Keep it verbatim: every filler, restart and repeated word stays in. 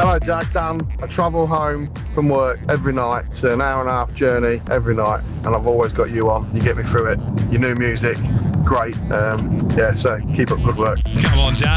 Hello Jack, Dan. I travel home from work every night. It's an hour and a half journey every night, and I've always got you on. You get me through it. Your new music, great. Um, yeah, so keep up good work. Come on, Dan.